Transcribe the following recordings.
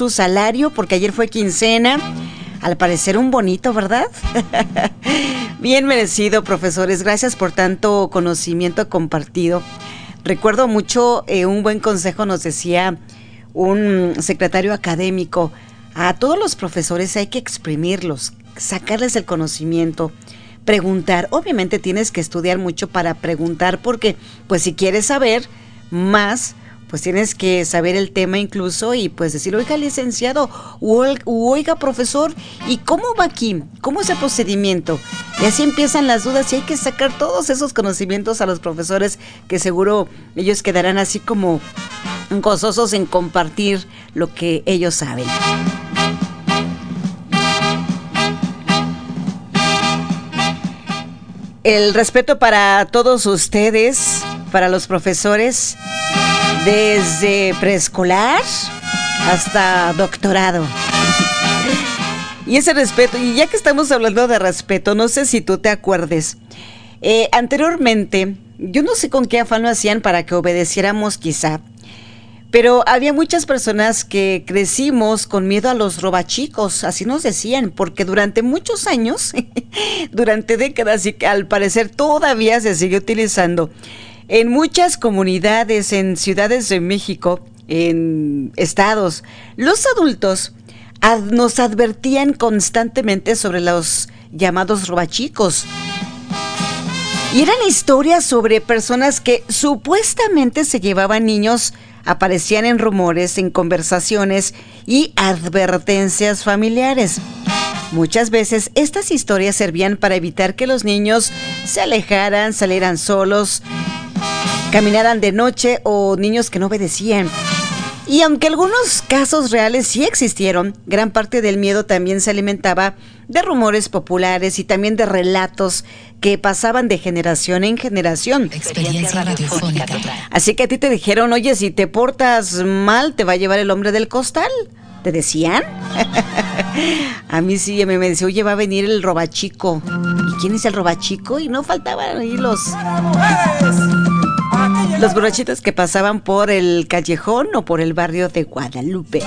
su salario porque ayer fue quincena. Al parecer un bonito, ¿verdad? Bien merecido, profesores. Gracias por tanto conocimiento compartido. Recuerdo mucho, un buen consejo nos decía un secretario académico: a todos los profesores hay que exprimirlos, sacarles el conocimiento, preguntar. Obviamente tienes que estudiar mucho para preguntar, porque pues si quieres saber más, pues tienes que saber el tema incluso, y pues decir, oiga, licenciado, oiga, profesor, ¿y cómo va aquí? ¿Cómo es el procedimiento? Y así empiezan las dudas, y hay que sacar todos esos conocimientos a los profesores, que seguro ellos quedarán así como gozosos en compartir lo que ellos saben. El respeto para todos ustedes, para los profesores, desde preescolar hasta doctorado. Y ese respeto, y ya que estamos hablando de respeto, no sé si tú te acuerdes, anteriormente, yo no sé con qué afán lo hacían para que obedeciéramos quizá, pero había muchas personas que crecimos con miedo a los robachicos, así nos decían, porque durante muchos años, durante décadas, y que al parecer todavía se sigue utilizando, en muchas comunidades, en ciudades de México, en estados, los adultos nos advertían constantemente sobre los llamados robachicos. Y eran historias sobre personas que supuestamente se llevaban niños, aparecían en rumores, en conversaciones y advertencias familiares. Muchas veces estas historias servían para evitar que los niños se alejaran, salieran solos, caminaran de noche, o niños que no obedecían. Y aunque algunos casos reales sí existieron, gran parte del miedo también se alimentaba de rumores populares y también de relatos que pasaban de generación en generación. Experiencia radiofónica. Así que a ti te dijeron, oye, si te portas mal, te va a llevar el hombre del costal. ¿Te decían? A mí sí, me decía, oye, va a venir el robachico. ¿Y quién es el robachico? Y no faltaban ahí los borrachitos que pasaban por el callejón o por el barrio de Guadalupe.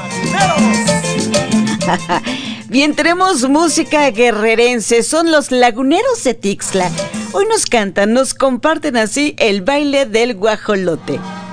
Bien, tenemos música guerrerense. Son los Laguneros de Tixla. Hoy nos cantan, nos comparten así el baile del guajolote.